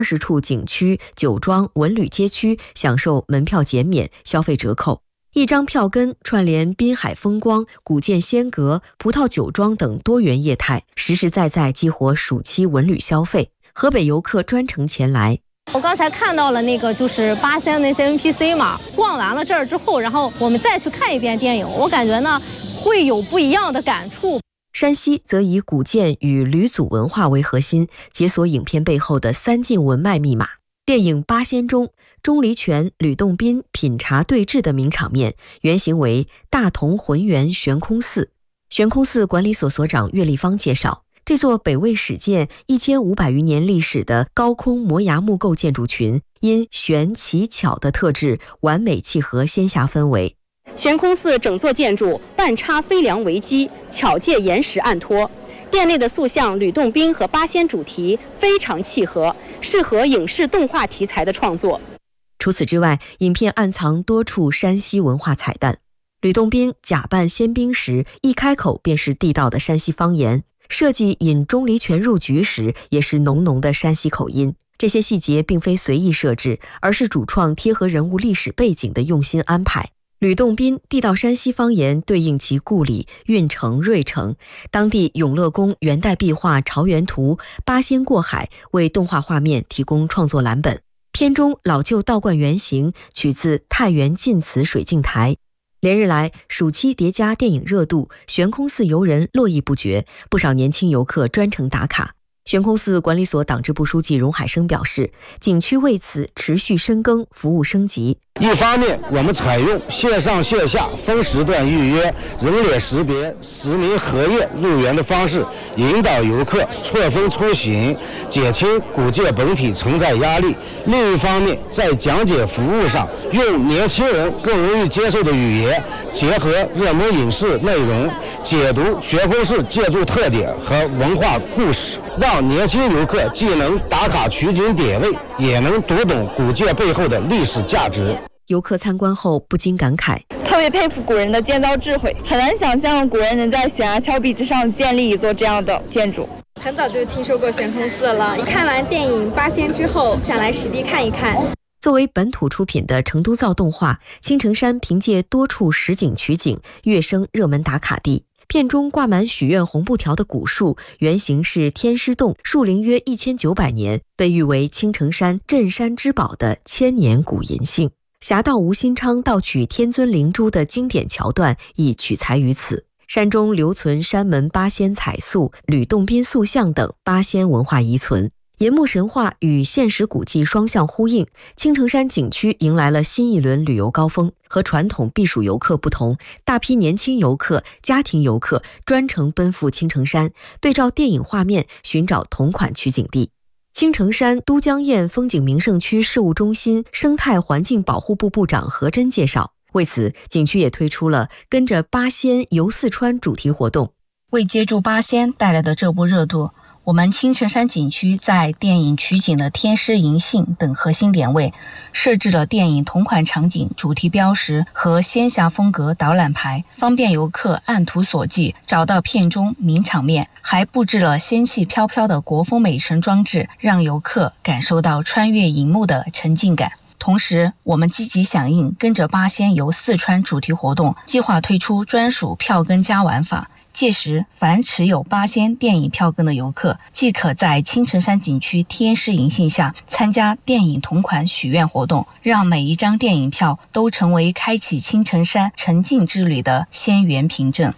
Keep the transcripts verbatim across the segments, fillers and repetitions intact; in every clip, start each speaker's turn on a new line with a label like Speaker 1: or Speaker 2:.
Speaker 1: 二十处景区、酒庄、文旅街区享受门票减免、消费折扣。一张票根串联滨海风光、古建仙阁、葡萄酒庄等多元业态，实实在在激活暑期文旅消费。河北游客专程前来。
Speaker 2: 我刚才看到了那个就是八仙那些 N P C 嘛，逛完了这儿之后，然后我们再去看一遍电影，我感觉呢会有不一样的感触。
Speaker 1: 山西则以古建与吕祖文化为核心，解锁影片背后的三晋文脉密码。电影《八仙》中，钟离权、吕洞宾品茶对峙的名场面，原型为大同浑源悬空寺。悬空寺管理所所长岳立芳介绍，这座北魏始建一千五百余年历史的高空摩崖木构建筑群，因悬奇巧的特质，完美契合仙峡氛围。
Speaker 3: 悬空寺整座建筑半插飞梁为基，巧借岩石暗托。殿内的塑像吕洞宾和八仙主题非常契合，适合影视动画题材的创作。
Speaker 1: 除此之外，影片暗藏多处山西文化彩蛋。吕洞宾假扮仙兵时，一开口便是地道的山西方言；设计引钟离权入局时，也是浓浓的山西口音。这些细节并非随意设置，而是主创贴合人物历史背景的用心安排。吕洞宾地道山西方言对应其故里运城、芮城，当地永乐宫元代壁画《朝元图》八仙过海为动画画面提供创作蓝本。片中老旧道观原型取自太原晋祠水镜台。连日来，暑期叠加电影热度，悬空寺游人络绎不绝，不少年轻游客专程打卡。悬空寺管理所党支部书记荣海生表示，景区为此持续深耕，服务升级。
Speaker 4: 一方面，我们采用线上线下分时段预约、人脸识别、实名核验入园的方式，引导游客错峰出行，减轻古界本体承载压力。另一方面，在讲解服务上，用年轻人更容易接受的语言，结合热门影视内容，解读悬空寺建筑特点和文化故事，让年轻游客既能打卡取景点位，也能读懂古界背后的历史价值。
Speaker 1: 游客参观后不禁感慨，
Speaker 5: 特别佩服古人的建造智慧，很难想象古人能在悬崖峭壁之上建立一座这样的建筑。
Speaker 6: 很早就听说过悬空寺了，看完电影《八仙》之后，想来实地看一看。
Speaker 1: 作为本土出品的成都造动画，青城山凭借多处实景取景，跃升热门打卡地。片中挂满许愿红布条的古树，原型是天师洞，树龄约一千九百年，被誉为青城山镇山之宝的千年古银杏。侠盗吴新昌盗取天尊灵珠的经典桥段亦取材于此。山中留存山门八仙彩塑、吕洞宾塑像等八仙文化遗存。岩木神话与现实古迹双向呼应，青城山景区迎来了新一轮旅游高峰。和传统避暑游客不同，大批年轻游客、家庭游客专程奔赴青城山，对照电影画面寻找同款取景地。青城山都江堰风景名胜区事务中心生态环境保护部部长何真介绍，为此景区也推出了跟着八仙游四川主题活动。
Speaker 7: 为接住八仙带来的这波热度，我们青城山景区在电影取景的天师银杏等核心点位，设置了电影同款场景主题标识和仙侠风格导览牌，方便游客按图索骥找到片中名场面，还布置了仙气飘飘的国风美城装置，让游客感受到穿越荧幕的沉浸感。同时，我们积极响应跟着八仙游四川主题活动，计划推出专属票根加玩法。届时，凡持有八仙电影票根的游客，即可在青城山景区天师银杏下参加电影同款许愿活动，让每一张电影票都成为开启青城山沉浸之旅的仙缘凭证。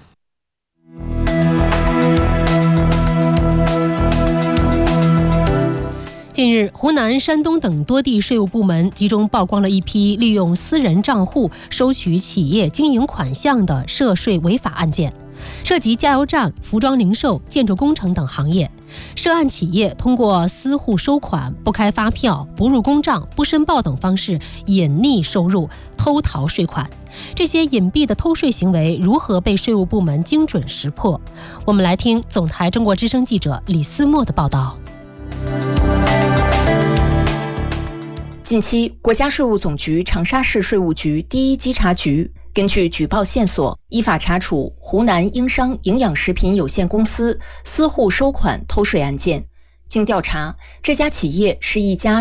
Speaker 8: 近日，湖南、山东等多地税务部门集中曝光了一批利用私人账户收取企业经营款项的涉税违法案件，涉及加油站、服装零售、建筑工程等行业。涉案企业通过私户收款、不开发票、不入公账、不申报等方式隐匿收入、偷逃税款。这些隐蔽的偷税行为如何被税务部门精准识破？我们来听总台中国之声记者李思墨的报道。
Speaker 9: 近期，国家税务总局长沙市税务局第一稽查局根据举报线索，依法查处湖南英商营养食品有限公司私户收款偷税案件。经调查，这家企业是一家